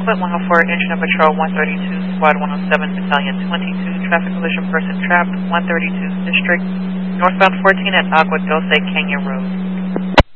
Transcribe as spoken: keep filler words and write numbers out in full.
Foot one oh four, Engine Patrol one thirty-two, Squad one oh seven, Battalion twenty-two, Traffic Collision Person Trapped, one thirty-two District, northbound fourteen at Agua Dulce Canyon Road.